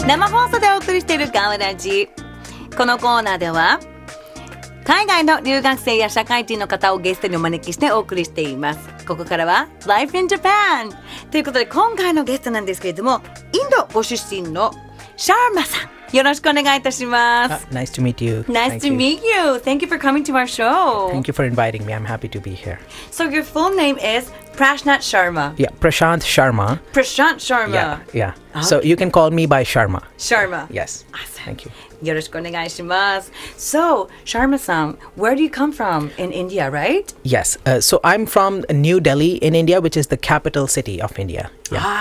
生放送でお送りしているガオラジ。このコーナーでは海外の留学生や社会人の方をゲストにお招きしてお送りしています。ここからは Life in Japan ということで、今回のゲストなんですけれども、インドご出身のシャーマさん、よろしくお願いいたします。 Nice to meet you. Nice to meet you. Thank you for coming to our show. Thank you for inviting me. I'm happy to be here. So your full name is Prashant Sharma. Yeah, Prashant Sharma. Prashant Sharma. Yeah. So you can call me by Sharma. Sharma. Yes. Awesome. Thank you. よろしくお願いします。So, Sharma-san, where do you come from? In India, right? Yes. So I'm from New Delhi in India, which is the capital city of India. Yeah.